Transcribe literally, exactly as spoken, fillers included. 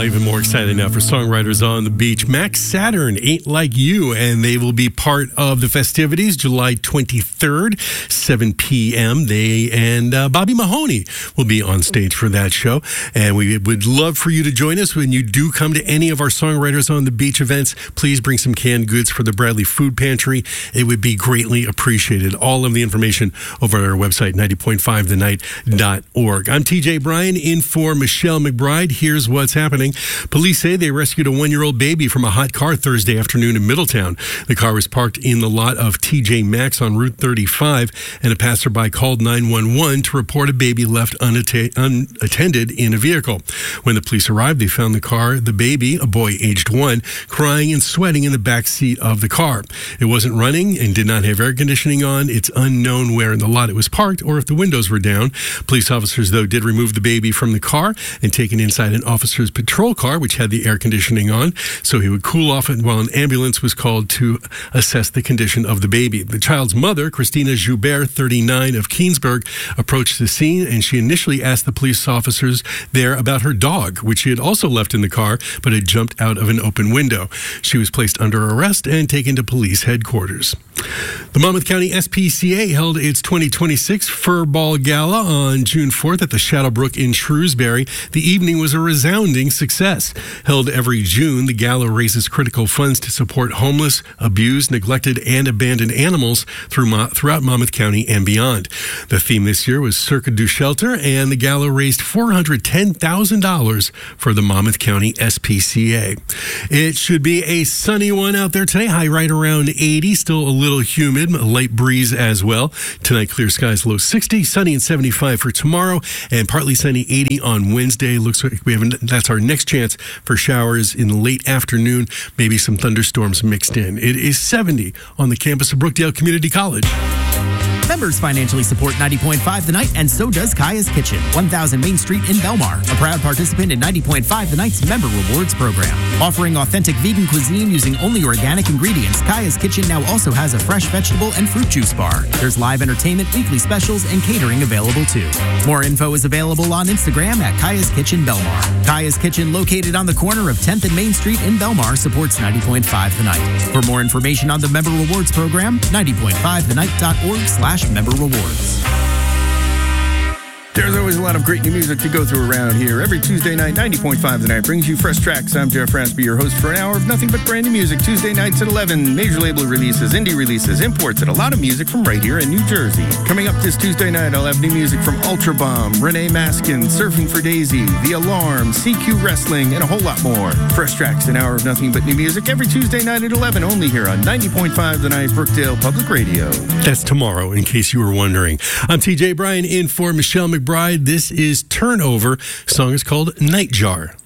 even more excited now for Songwriters on the Beach. Max Saturn, Ain't Like You, and they will be part of the festivities July twenty-third, seven p.m. They and uh, Bobby Mahoney will be on stage for that show. And we would love for you to join us when you do come to any of our Songwriters on the Beach events. Please bring some canned goods for the Bradley Food Pantry. It would be greatly appreciated. All of the information over at our website, ninety point five the night dot org. I'm T J Bryan in for Michelle McBride. Here's what's happening. Police say they rescued a one-year-old baby from a hot car Thursday afternoon in Middletown. The car was parked in the lot of T J Maxx on Route thirty-five, and a passerby called nine one one to report a baby left unatta- unattended in a vehicle. When the police arrived, they found the car, the baby, a boy aged one, crying and sweating in the back seat of the car. It wasn't running and did not have air conditioning on. It's unknown where in the lot it was parked or if the windows were down. Police officers, though, did remove the baby from the car and take it inside an officer's patrol car, which had the air conditioning on, so he would cool off while an ambulance was called to assess the condition of the baby. The child's mother, Christina Joubert, thirty-nine, of Keensburg, approached the scene, and she initially asked the police officers there about her dog, which she had also left in the car, but had jumped out of an open window. She was placed under arrest and taken to police headquarters. The Monmouth County S P C A held its twenty twenty-six Fur Ball Gala on June fourth at the Shadowbrook in Shrewsbury. The evening was a resounding success. Held every June, the gala raises critical funds to support homeless, abused, neglected, and abandoned animals through Mo- throughout Monmouth County and beyond. The theme this year was Cirque du Shelter, and the gala raised four hundred ten thousand dollars for the Monmouth County S P C A. It should be a sunny one out there today, high right around eighty, still a little humid, a light breeze as well. Tonight, clear skies, low sixty, sunny and seventy-five for tomorrow, and partly sunny eighty on Wednesday. Looks like we have that's our next chance for showers in the late afternoon, maybe some thunderstorms mixed in. It is seventy on the campus of Brookdale Community College. Members financially support ninety point five The Night, and so does Kaya's Kitchen, one thousand Main Street in Belmar, a proud participant in ninety point five The Night's Member Rewards program. Offering authentic vegan cuisine using only organic ingredients, Kaya's Kitchen now also has a fresh vegetable and fruit juice bar. There's live entertainment, weekly specials, and catering available too. More info is available on Instagram at Kaya's Kitchen Belmar. Kaya's Kitchen, located on the corner of tenth and Main Street in Belmar, supports ninety point five The Night. For more information on the Member Rewards program, ninety point five the night dot org slash member rewards. There's always a lot of great new music to go through around here. Every Tuesday night, ninety point five The Night brings you fresh tracks. I'm Jeff Raspy, your host for an hour of nothing but brand new music. Tuesday nights at eleven, major label releases, indie releases, imports, and a lot of music from right here in New Jersey. Coming up this Tuesday night, I'll have new music from Ultra Bomb, Renee Maskin, Surfing for Daisy, The Alarm, C Q Wrestling, and a whole lot more. Fresh tracks, an hour of nothing but new music every Tuesday night at eleven, only here on ninety point five The Night, Brookdale Public Radio. That's tomorrow, in case you were wondering. I'm T J Bryan in for Michelle McBride. This is Turnover. The song is called Nightjar.